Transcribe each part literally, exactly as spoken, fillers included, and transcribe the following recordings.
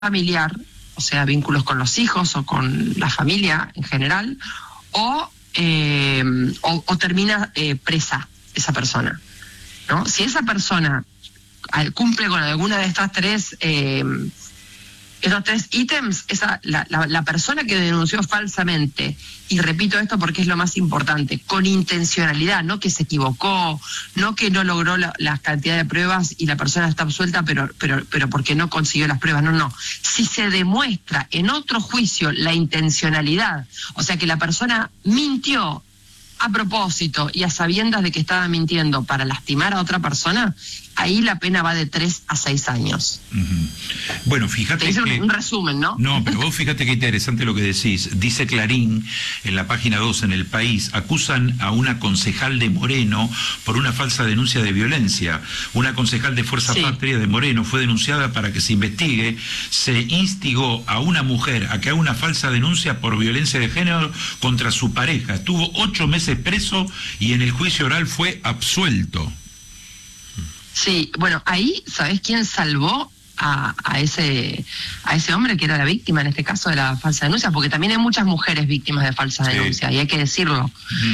familiar, o sea, vínculos con los hijos o con la familia en general, o, eh, o, o termina eh, presa esa persona, ¿no? Si esa persona cumple con alguna de estas tres, eh, esos tres ítems, esa, la, la, la persona que denunció falsamente, y repito esto porque es lo más importante, con intencionalidad, no que se equivocó, no que no logró la, la cantidad de pruebas y la persona está absuelta, pero, pero, pero porque no consiguió las pruebas, no, no. Si se demuestra en otro juicio la intencionalidad, o sea que la persona mintió a propósito y a sabiendas de que estaba mintiendo para lastimar a otra persona, ahí la pena va de tres a seis años. Uh-huh. Bueno, fíjate Te hice que... un, un resumen, ¿no? No, pero vos fíjate qué interesante lo que decís. Dice Clarín, en la página dos, en El País, acusan a una concejal de Moreno por una falsa denuncia de violencia. Una concejal de Fuerza Sí. Patria de Moreno fue denunciada para que se investigue. Se instigó a una mujer a que haga una falsa denuncia por violencia de género contra su pareja. Estuvo ocho meses preso y en el juicio oral fue absuelto. Sí, bueno, ahí, ¿sabés quién salvó a, a ese a ese hombre que era la víctima en este caso de la falsa denuncia? Porque también hay muchas mujeres víctimas de falsa Sí. denuncia, y hay que decirlo. Mm.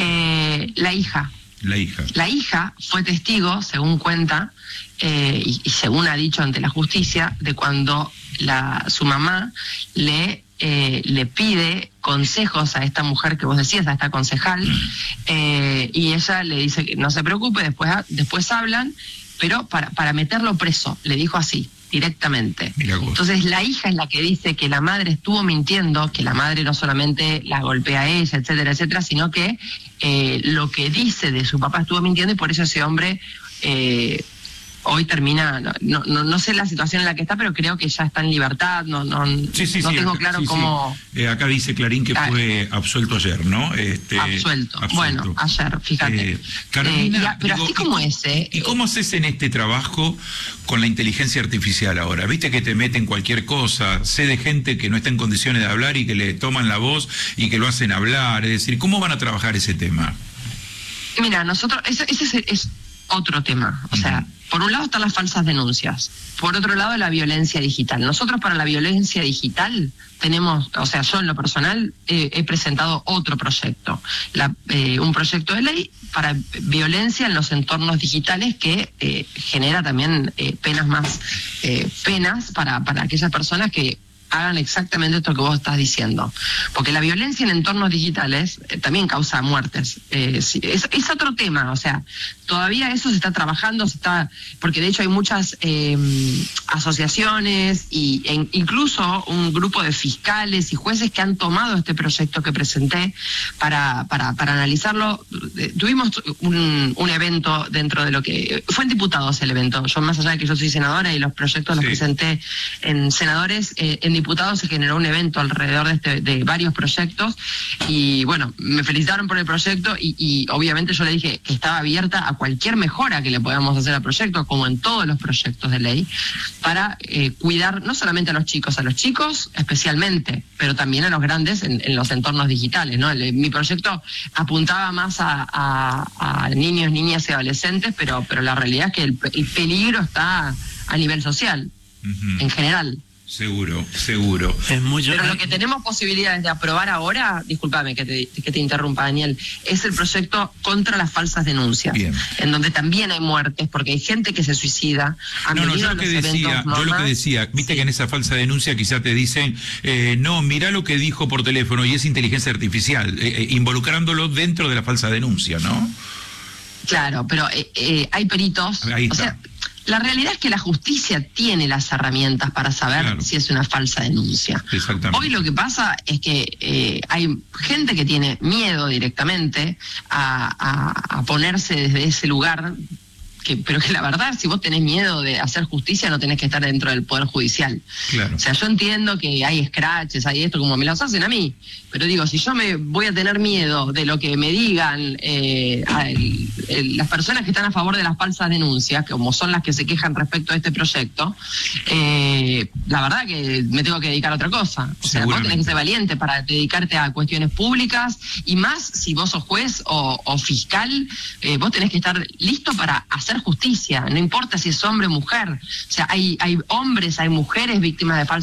Eh, la hija. La hija. La hija fue testigo, según cuenta, eh, y, y según ha dicho ante la justicia, de cuando la su mamá le eh, le pide consejos a esta mujer que vos decías, a esta concejal, eh, y ella le dice que no se preocupe, después después hablan, pero para, para meterlo preso, le dijo así, directamente. Entonces la hija es la que dice que la madre estuvo mintiendo, que la madre no solamente la golpea a ella, etcétera, etcétera, sino que eh, lo que dice de su papá estuvo mintiendo, y por eso ese hombre eh, hoy termina, no, no, no sé la situación en la que está, pero creo que ya está en libertad, no, no, sí, sí, no sí, tengo acá, claro sí, cómo... Sí. Eh, acá dice Clarín que ah, fue absuelto ayer, ¿no? Este, absuelto. absuelto, bueno, ayer, fíjate. Eh, Carolina, eh, ya, pero digo, así como ¿y, ese... ¿Y cómo haces en este trabajo con la inteligencia artificial ahora? Viste que te meten cualquier cosa, sé de gente que no está en condiciones de hablar y que le toman la voz y que lo hacen hablar, es decir, ¿cómo van a trabajar ese tema? Mira, nosotros, ese, ese es, es otro tema, o sea... Uh-huh. Por un lado están las falsas denuncias, por otro lado la violencia digital. Nosotros para la violencia digital tenemos, o sea, yo en lo personal eh, he presentado otro proyecto, la, eh, un proyecto de ley para violencia en los entornos digitales que eh, genera también eh, penas más, eh, penas para, para aquellas personas que hagan exactamente esto que vos estás diciendo. Porque la violencia en entornos digitales eh, también causa muertes. Eh, es, es otro tema, o sea, todavía eso se está trabajando, se está, porque de hecho hay muchas eh, asociaciones y e incluso un grupo de fiscales y jueces que han tomado este proyecto que presenté para, para, para analizarlo. Eh, tuvimos un, un evento dentro de lo que... Fue en diputados el evento. Yo, más allá de que yo soy senadora y los proyectos los sí. presenté en senadores, eh, en diputados se generó un evento alrededor de, este, de varios proyectos, y bueno, me felicitaron por el proyecto y, y obviamente yo le dije que estaba abierta a cualquier mejora que le podamos hacer al proyecto, como en todos los proyectos de ley, para eh, cuidar no solamente a los chicos, a los chicos especialmente, pero también a los grandes en, en los entornos digitales, ¿no? El, mi proyecto apuntaba más a, a, a niños, niñas y adolescentes, pero, pero la realidad es que el, el peligro está a nivel social, uh-huh. en general. Seguro, seguro. Es muy Pero lo que tenemos posibilidades de aprobar ahora, discúlpame que te, que te interrumpa, Daniel, es el proyecto contra las falsas denuncias. Bien. En donde también hay muertes, porque hay gente que se suicida. Han no, no, yo lo que decía, yo lo que decía, viste sí. que en esa falsa denuncia quizá te dicen, eh, no, mirá lo que dijo por teléfono, y es inteligencia artificial, eh, eh, involucrándolo dentro de la falsa denuncia, ¿no? Claro, pero eh, eh, hay peritos. Ahí está. O sea, la realidad es que la justicia tiene las herramientas para saber claro. si es una falsa denuncia. Hoy lo que pasa es que eh, hay gente que tiene miedo directamente a, a, a ponerse desde ese lugar, que, pero que la verdad, si vos tenés miedo de hacer justicia, no tenés que estar dentro del Poder Judicial. Claro. O sea, yo entiendo que hay scratches, hay esto, como me los hacen a mí, pero digo, si yo me voy a tener miedo de lo que me digan eh, el, el, las personas que están a favor de las falsas denuncias, como son las que se quejan respecto a este proyecto, eh, la verdad que me tengo que dedicar a otra cosa. O sea, vos tenés que ser valiente para dedicarte a cuestiones públicas, y más si vos sos juez o, o fiscal, eh, vos tenés que estar listo para hacer hacer justicia, no importa si es hombre o mujer. O sea, hay, hay hombres, hay mujeres víctimas de falsos